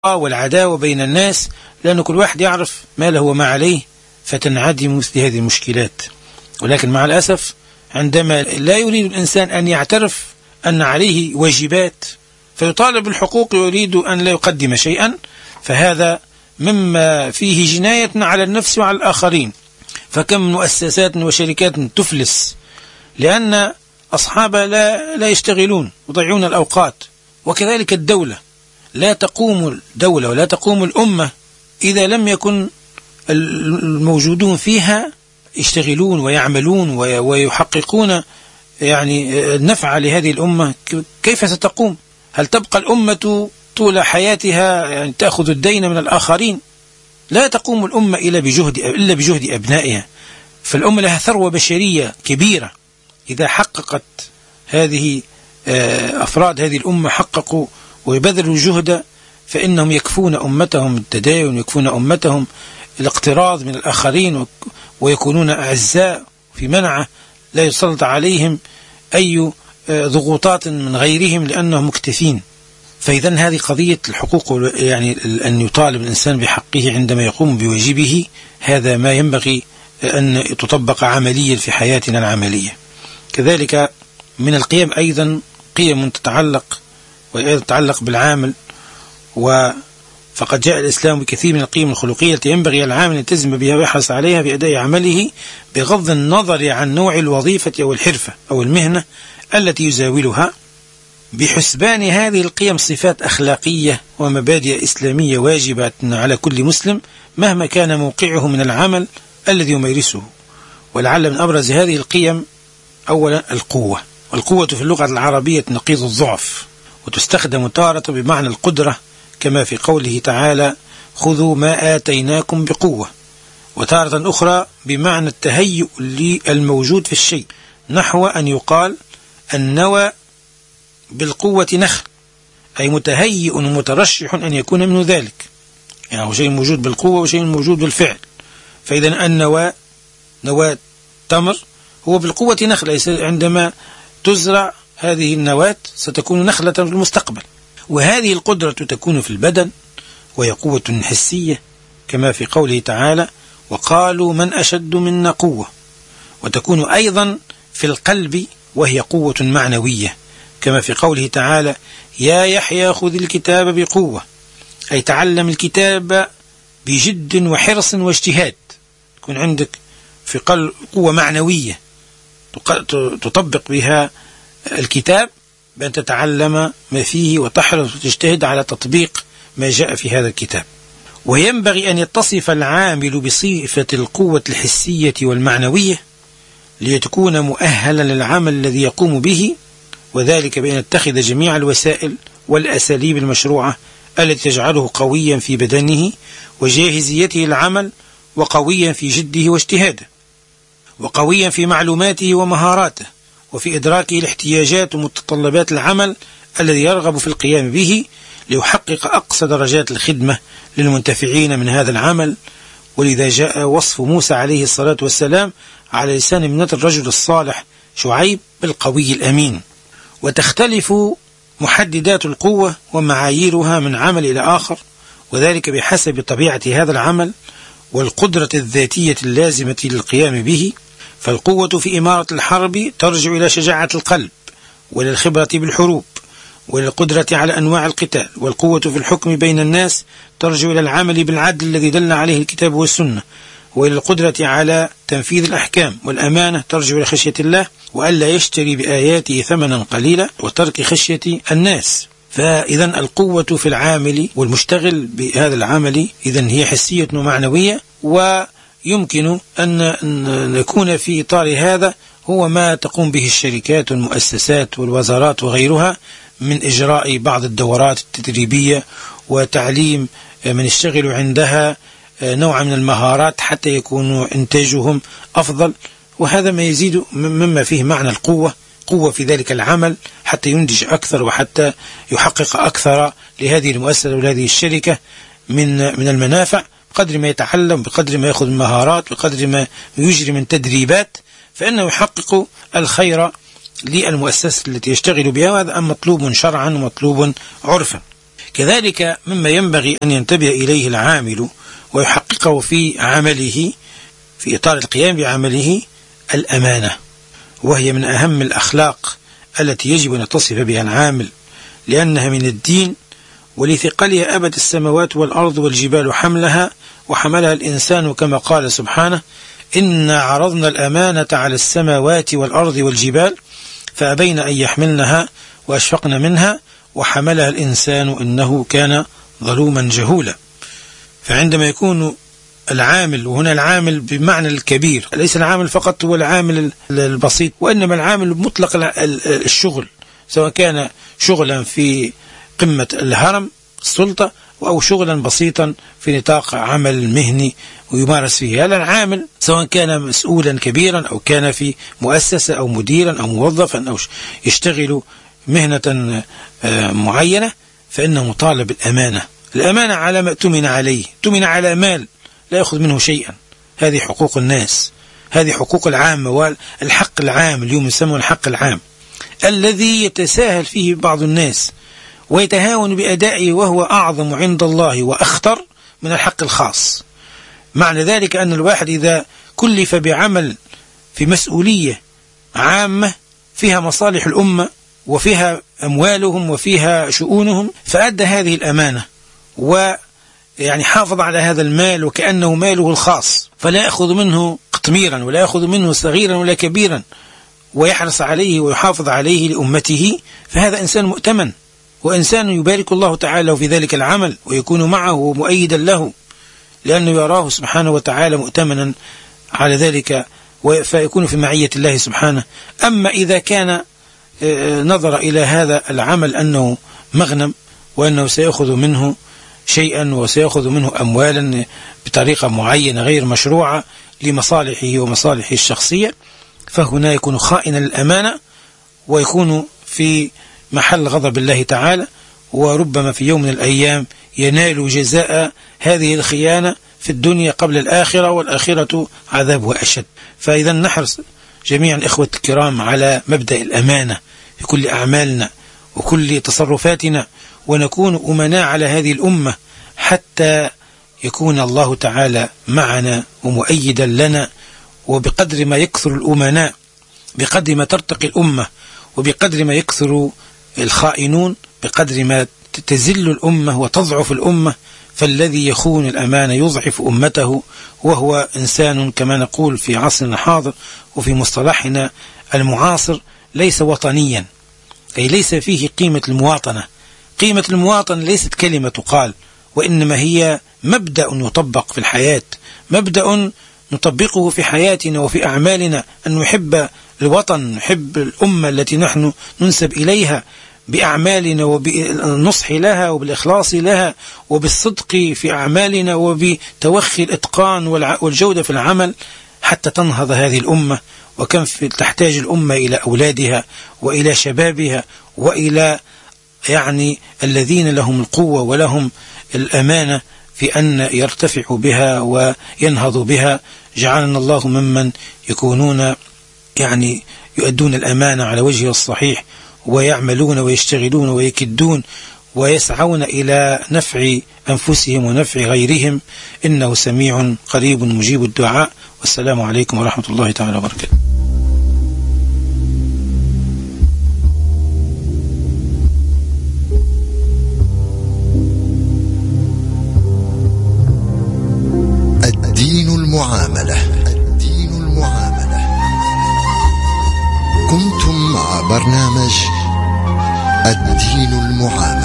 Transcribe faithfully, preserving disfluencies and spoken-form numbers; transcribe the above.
والعداوة بين الناس، لأن كل واحد يعرف ما له وما عليه، فتنعدم مثل هذه المشكلات. ولكن مع الأسف عندما لا يريد الإنسان أن يعترف أن عليه واجبات فيطالب بالحقوق ويريد أن لا يقدم شيئا، فهذا مما فيه جناية على النفس وعلى الآخرين. فكم من مؤسسات وشركات تفلس لأن أصحابها لا, لا يشتغلون ويضيعون الأوقات. وكذلك الدولة، لا تقوم الدولة ولا تقوم الأمة إذا لم يكن الموجودون فيها يشتغلون ويعملون ويحققون يعني النفع لهذه الأمة. كيف ستقوم؟ هل تبقى الأمة طول حياتها يعني تأخذ الدين من الآخرين؟ لا تقوم الأمة إلا بجهد إلا بجهد أبنائها. فالأمة لها ثروة بشرية كبيرة، إذا حققت هذه أفراد هذه الأمة حققوا ويبذلوا جهدا فإنهم يكفون أمتهم التدين، يكفون أمتهم الاقتراض من الآخرين، ويكونون أعزاء في منعه لا يسلط عليهم أي ضغوطات من غيرهم لأنهم مكتفين. فإذا هذه قضية الحقوق، يعني أن يطالب الإنسان بحقه عندما يقوم بواجبه، هذا ما ينبغي أن تطبق عمليا في حياتنا العملية. كذلك من القيم أيضا قيم تتعلق ويتعلق بالعامل، فقد جاء الإسلام بكثير من القيم الخلقية التي ينبغي العامل أن يلتزم بها ويحرص عليها في أداء عمله بغض النظر عن نوع الوظيفة أو الحرفة أو المهنة التي يزاولها. بحسبان هذه القيم صفات أخلاقية ومبادئ إسلامية واجبة على كل مسلم مهما كان موقعه من العمل الذي يمارسه. ولعل من أبرز هذه القيم أولا القوة. والقوة في اللغة العربية نقيض الضعف، وتستخدم تارة بمعنى القدرة كما في قوله تعالى خذوا ما آتيناكم بقوة، وتارة أخرى بمعنى التهيؤ للموجود في الشيء، نحو أن يقال النوى بالقوة نخل، أي متهيئ ومترشح أن يكون من ذلك، يعني هو شيء موجود بالقوة وشيء موجود بالفعل. فإذا النوى نواة تمر هو بالقوة نخل، عندما تزرع هذه النواة ستكون نخلة في المستقبل. وهذه القدرة تكون في البدن وهي قوة حسية كما في قوله تعالى وقالوا من أشد منا قوة، وتكون أيضا في القلب وهي قوة معنوية كما في قوله تعالى يا يحيى خذ الكتاب بقوة، أي تعلم الكتاب بجد وحرص واجتهاد. يكون عندك في قلب قوة معنوية تطبق بها الكتاب بأن تتعلم ما فيه وتحرص وتجتهد على تطبيق ما جاء في هذا الكتاب. وينبغي أن يتصف العامل بصفة القوة الحسية والمعنوية ليتكون مؤهلا للعمل الذي يقوم به، وذلك بأن يتخذ جميع الوسائل والأساليب المشروعة التي تجعله قويا في بدنه وجاهزيته العمل، وقويا في جده واجتهاده، وقويا في معلوماته ومهاراته، وفي إدراكه الاحتياجات ومتطلبات العمل الذي يرغب في القيام به ليحقق أقصى درجات الخدمة للمنتفعين من هذا العمل. ولذا جاء وصف موسى عليه الصلاة والسلام على لسان ابنة الرجل الصالح شعيب بالقوي الأمين. وتختلف محددات القوة ومعاييرها من عمل إلى آخر، وذلك بحسب طبيعة هذا العمل والقدرة الذاتية اللازمة للقيام به. فالقوة في إمارة الحرب ترجع إلى شجاعة القلب وللخبرة بالحروب وللقدرة على أنواع القتال. والقوة في الحكم بين الناس ترجع إلى العمل بالعدل الذي دل عليه الكتاب والسنة، وإلى القدرة على تنفيذ الأحكام. والأمانة ترجع إلى خشية الله وألا يشتري بآياته ثمنا قليلا وترك خشية الناس. فإذا القوة في العامل والمشتغل بهذا العمل إذن هي حسية ومعنوية، ويمكن أن نكون في إطار هذا هو ما تقوم به الشركات والمؤسسات والوزارات وغيرها من إجراء بعض الدورات التدريبية وتعليم من يشتغل عندها نوع من المهارات حتى يكون إنتاجهم أفضل. وهذا ما يزيد مما فيه معنى القوة، قوة في ذلك العمل حتى ينتج أكثر وحتى يحقق أكثر لهذه المؤسسة ولهذه الشركة من من المنافع، بقدر ما يتعلم، بقدر ما يأخذ مهارات، بقدر ما يجري من تدريبات، فإنه يحقق الخير للمؤسسة التي يشتغل بها. وهذا مطلوب شرعا ومطلوب عرفا. كذلك مما ينبغي أن ينتبه إليه العامل ويحققه في عمله في إطار القيام بعمله الأمانة، وهي من أهم الأخلاق التي يجب أن يتصف بها العامل، لأنها من الدين، ولثقلها أبت السماوات والأرض والجبال حملها وحملها الإنسان كما قال سبحانه: إنا عرضنا الأمانة على السماوات والأرض والجبال فأبين أن يحملنها وأشفقن منها وحملها الإنسان إنه كان ظلوما جهولا. فعندما يكون العامل، وهنا العامل بمعنى الكبير، ليس العامل فقط هو العامل البسيط، وإنما العامل مطلق الشغل، سواء كان شغلا في قمة الهرم السلطة أو شغلا بسيطا في نطاق عمل مهني ويمارس فيه. هذا العامل سواء كان مسؤولا كبيرا أو كان في مؤسسة أو مديرا أو موظفا أو يشتغل مهنة معينة، فإنه مطالب الأمانة. الأمانة على ما اؤتمن عليه، اؤتمن على مال لا يأخذ منه شيئا، هذه حقوق الناس، هذه حقوق العامة، والحق العام اليوم يسمى الحق العام الذي يتساهل فيه بعض الناس ويتهاون بأدائه، وهو أعظم عند الله وأخطر من الحق الخاص. معنى ذلك أن الواحد إذا كلف بعمل في مسؤولية عامة فيها مصالح الأمة وفيها أموالهم وفيها شؤونهم، فأدى هذه الأمانة ويعني حافظ على هذا المال وكأنه ماله الخاص، فلا يأخذ منه قطميرا ولا يأخذ منه صغيرا ولا كبيرا، ويحرص عليه ويحافظ عليه لأمته، فهذا إنسان مؤتمن، وإنسان يبارك الله تعالى في ذلك العمل ويكون معه مؤيدا له، لأنه يراه سبحانه وتعالى مؤتمنا على ذلك، فيكون في معية الله سبحانه. أما إذا كان نظر إلى هذا العمل أنه مغنم وأنه سيأخذ منه شيئا وسيأخذ منه أموالا بطريقة معينة غير مشروعة لمصالحه ومصالحه الشخصية، فهنا يكون خائنا للأمانة ويكون في محل غضب الله تعالى، وربما في يوم من الأيام ينال جزاء هذه الخيانة في الدنيا قبل الآخرة، والآخرة عذابها أشد. فإذا نحرص جميعا إخوة الكرام على مبدأ الأمانة في كل أعمالنا وكل تصرفاتنا، ونكون أمناء على هذه الأمة حتى يكون الله تعالى معنا ومؤيدا لنا. وبقدر ما يكثر الأمناء بقدر ما ترتقي الأمة، وبقدر ما يكثر الخائنون بقدر ما تزل الأمة وتضعف الأمة. فالذي يخون الأمانة يضعف أمته، وهو إنسان كما نقول في عصرنا الحاضر وفي مصطلحنا المعاصر ليس وطنيا، أي ليس فيه قيمة المواطنة. قيمة المواطنة ليست كلمة تقال، وإنما هي مبدأ يطبق في الحياة، مبدأ نطبقه في حياتنا وفي أعمالنا، أن نحب الوطن، نحب الأمة التي نحن ننسب إليها بأعمالنا وبالنصح لها وبالإخلاص لها وبالصدق في أعمالنا وبتوخي الإتقان والجودة في العمل حتى تنهض هذه الأمة. وكم تحتاج الأمة إلى أولادها وإلى شبابها وإلى يعني الذين لهم القوة ولهم الأمانة في أن يرتفعوا بها وينهضوا بها. جعلنا الله ممن يكونون يعني يؤدون الأمانة على وجهها الصحيح، ويعملون ويشتغلون ويكدون ويسعون إلى نفع أنفسهم ونفع غيرهم، إنه سميع قريب مجيب الدعاء. والسلام عليكم ورحمة الله تعالى وبركاته. الدين المعاملة. الدين المعاملة. كنتم مع برنامج الدين المعاملة.